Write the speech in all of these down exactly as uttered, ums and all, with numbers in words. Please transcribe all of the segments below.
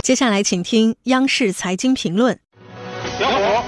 接下来请听央视财经评论。 点火。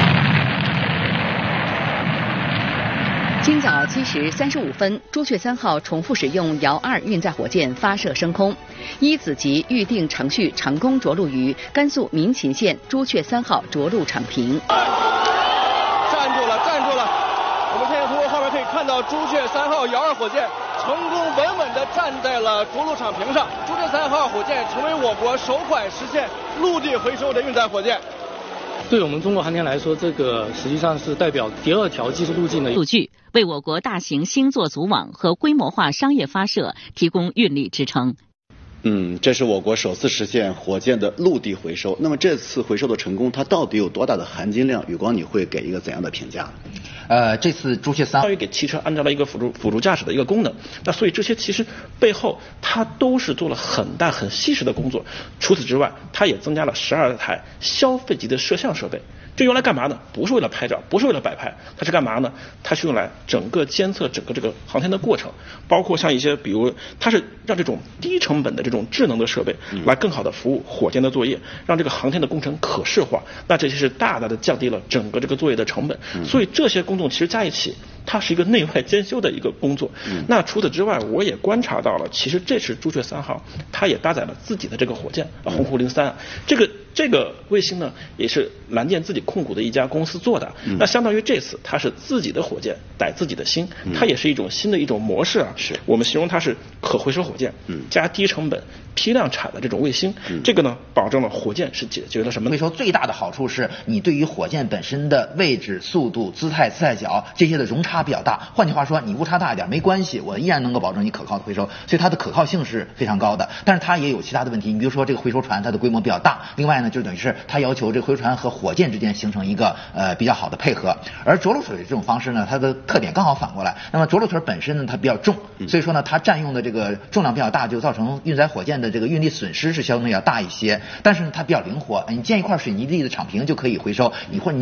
今早七时三十五分，朱雀三号重复使用遥二运载火箭发射升空，一子级预定程序成功着陆于甘肃民勤县朱雀三号着陆场坪。 站住了，站住了！我们现在通过画面可以看到朱雀三号遥二火箭成功稳稳地站在了着陆场坪上。朱雀三号火箭成为我国首款实现陆地回收的运载火箭。 对我们中国航天来说，这个实际上是代表第二条技术路径的数据，为我国大型星座组网和规模化商业发射提供运力支撑。 嗯，这是我国首次实现火箭的陆地回收。那么这次回收的成功，它到底有多大的含金量？宇光，你会给一个怎样的评价？ 呃，这次朱雀三号给汽车安装了一个辅助辅助驾驶的一个功能。那所以这些其实背后它都是做了很大很细致的工作。除此之外，它也增加了十二台消费级的摄像设备。这用来干嘛呢？不是为了拍照，不是为了摆拍，它是干嘛呢？它是用来整个监测整个这个航天的过程，包括像一些比如它是让这种低成本的这种智能的设备来更好的服务火箭的作业，让这个航天的工程可视化。那这些是大大的降低了整个这个作业的成本。所以这些工作其实加一起，它是一个内外兼修的一个工作。那除此之外，我也观察到了，其实这次朱雀三号它也搭载了自己的这个火箭啊，鸿鹄零三啊，这个这个卫星呢也是蓝箭自己控股的一家公司做的。那相当于这次它是自己的火箭带自己的星，它也是一种新的一种模式啊。 是我们形容它是可回收火箭加低成本批量产的这种卫星。这个呢保证了火箭是解决了什么呢？ 回收最大的好处是你对于火箭本身的位置、速度、姿态、姿态角这些的容差比较大。换句话说，你误差大一点没关系，我依然能够保证你可靠的回收，所以它的可靠性是非常高的。但是它也有其他的问题，你比如说这个回收船它的规模比较大，另外呢就等于是它要求这个回收船和火箭之间形成一个呃比较好的配合。而着陆腿这种方式呢，它的特点刚好反过来。那么着陆腿本身呢它比较重，所以说呢它占用的这个重量比较大，就造成运载火箭的这个运力损失是相对要大一些。但是呢它比较灵活，你建一块水泥地的场坪就可以回收，你或者你